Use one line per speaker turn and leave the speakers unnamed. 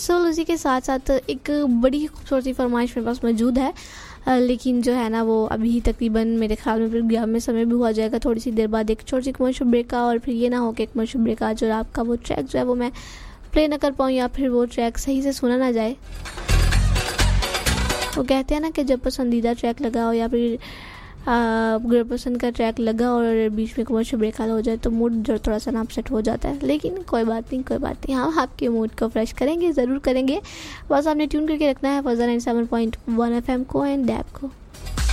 सो उसी के साथ साथ एक बड़ी खूबसूरती फरमाइश मेरे पास मौजूद है, लेकिन जो है ना वो अभी तकरीबन मेरे ख्याल में प्रोग्राम में समय भी हुआ जाएगा थोड़ी सी देर बाद, एक छोटी सी कमर्शियल ब्रेक का, और फिर ये ना हो कि कमर्शियल ब्रेक आज और आपका वो ट्रैक जो है वो मैं प्ले ना कर पाऊँ या फिर वो ट्रैक सही से सुना ना जाए। वो कहते हैं ना कि जब पसंदीदा ट्रैक लगा हो या फिर पसंद का ट्रैक लगा और बीच में कमर्शियल ब्रेक हो जाए तो मूड जो थोड़ा सा ना अपसेट हो जाता है, लेकिन कोई बात नहीं, हम आपके मूड को फ्रेश करेंगे, ज़रूर करेंगे। बस आपने ट्यून करके रखना है फज़ा 97.1 FM को एंड डैब को।